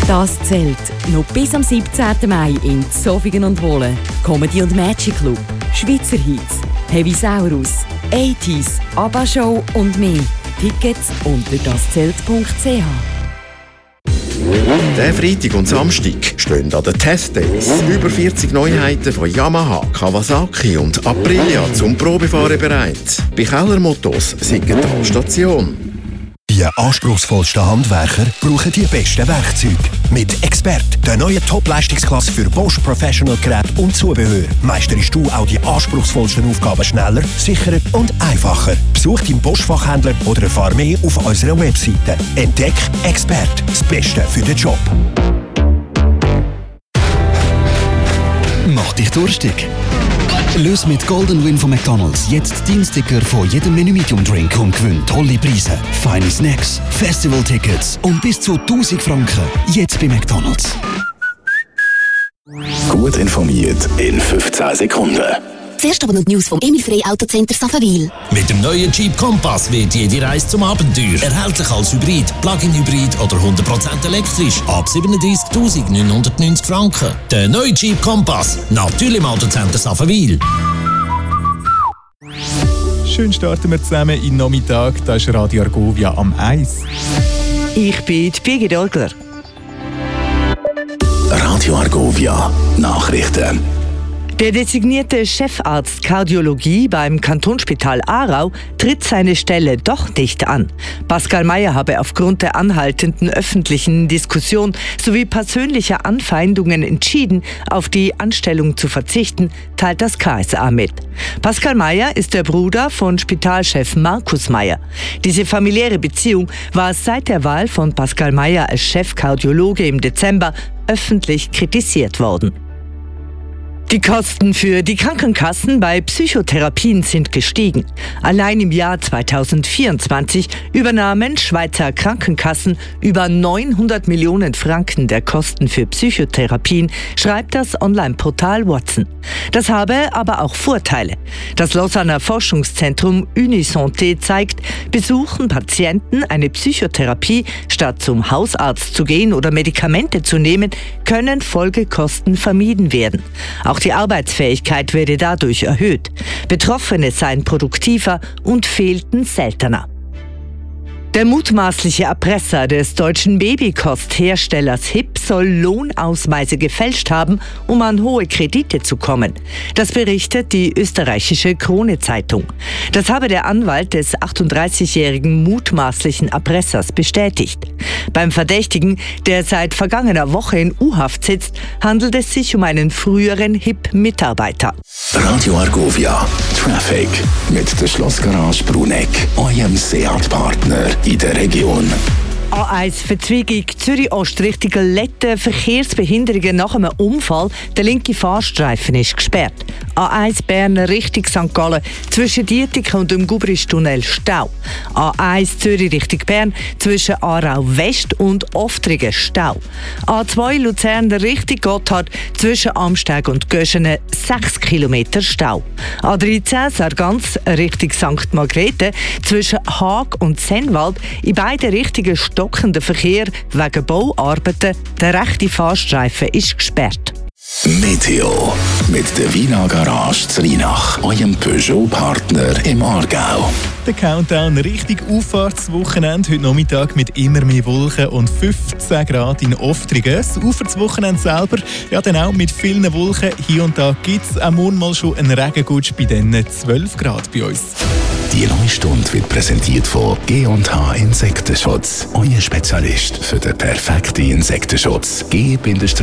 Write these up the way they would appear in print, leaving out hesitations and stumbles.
Das zählt noch bis am 17. Mai in Zofingen und Wohlen. Comedy und Magic Club, Schweizer Hits, Heavy Saurus, 80s, ABBA Show und mehr. Tickets unter daszelt.ch. Der Freitag und Samstag stehen an den Test Days über 40 Neuheiten von Yamaha, Kawasaki und Aprilia zum Probefahren bereit. Bei Keller Motors Siggenthal Station. Die anspruchsvollsten Handwerker brauchen die besten Werkzeuge. Mit Expert, der neuen Top-Leistungsklasse für Bosch Professional Geräte und Zubehör, meisterst du auch die anspruchsvollsten Aufgaben schneller, sicherer und einfacher. Besuch deinen Bosch-Fachhändler oder erfahre mehr auf unserer Webseite. Entdeck Expert, das Beste für den Job. Mach dich durstig. Löse mit Golden Win von McDonald's jetzt deinen Sticker von jedem Menü Medium Drink und gewinn tolle Preise, feine Snacks, Festival-Tickets und bis zu 1000 Franken. Jetzt bei McDonald's. Gut informiert in 15 Sekunden. Zuerst aber noch die News vom Emil Frey Autocenter Safaville. Mit dem neuen Jeep Compass wird jede Reise zum Abenteuer. Erhältlich als Hybrid, Plug-in-Hybrid oder 100% elektrisch. Ab 37.990 Franken. Der neue Jeep Compass. Natürlich im Autocenter Safaville. Schön starten wir zusammen in den Nachmittag. Das ist Radio Argovia am 1. Ich bin Birgit Olgler. Radio Argovia Nachrichten. Der designierte Chefarzt Kardiologie beim Kantonsspital Aarau tritt seine Stelle doch nicht an. Pascal Meyer habe aufgrund der anhaltenden öffentlichen Diskussion sowie persönlicher Anfeindungen entschieden, auf die Anstellung zu verzichten, teilt das KSA mit. Pascal Meyer ist der Bruder von Spitalchef Markus Meyer. Diese familiäre Beziehung war seit der Wahl von Pascal Meyer als Chefkardiologe im Dezember öffentlich kritisiert worden. Die Kosten für die Krankenkassen bei Psychotherapien sind gestiegen. Allein im Jahr 2024 übernahmen Schweizer Krankenkassen über 900 Millionen Franken der Kosten für Psychotherapien, schreibt das Online-Portal Watson. Das habe aber auch Vorteile. Das Lausanner Forschungszentrum Unisanté zeigt, besuchen Patienten eine Psychotherapie, statt zum Hausarzt zu gehen oder Medikamente zu nehmen, können Folgekosten vermieden werden. Auch die Arbeitsfähigkeit werde dadurch erhöht. Betroffene seien produktiver und fehlten seltener. Der mutmaßliche Erpresser des deutschen Babykostherstellers HIP soll Lohnausweise gefälscht haben, um an hohe Kredite zu kommen. Das berichtet die österreichische Krone-Zeitung. Das habe der Anwalt des 38-jährigen mutmaßlichen Erpressers bestätigt. Beim Verdächtigen, der seit vergangener Woche in U-Haft sitzt, handelt es sich um einen früheren HIP-Mitarbeiter. Radio Argovia Traffic mit der Schlossgarage Bruneck, eurem Seat-Partner in der Region. A1 Verzweigung Zürich-Ost Richtung Letten, Verkehrsbehinderungen nach einem Unfall. Der linke Fahrstreifen ist gesperrt. A1 Bern Richtung St. Gallen, zwischen Dietiken und dem Gubristunnel Stau. A1 Zürich Richtung Bern, zwischen Aarau West und Oftrigen Stau. A2 Luzern Richtung Gotthard, zwischen Amsteg und Göschene 6 Kilometer Stau. A13 Sargans Richtung St. Margrethe, zwischen Haag und Sennwald, in beide Richtungen stockender Verkehr wegen Bauarbeiten. Der rechte Fahrstreifen ist gesperrt. Meteo mit der Wiener Garage zu Rheinach, eurem Peugeot-Partner im Aargau. Der Countdown Richtung Auffahrtswochenende. Heute Nachmittag mit immer mehr Wolken und 15 Grad in Oftrigen. Das Auffahrtswochenende selber, ja dann auch mit vielen Wolken. Hier und da gibt es auch morgen mal schon einen Regengutsch bei diesen 12 Grad bei uns. Die neue Stunde wird präsentiert von G&H Insektenschutz. Euer Spezialist für den perfekten Insektenschutz. g-h.ch.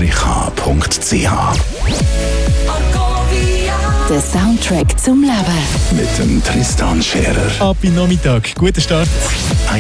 Der Soundtrack zum Leben. Mit dem Tristan Scherer. Ab in Nachmittag. Guten Start.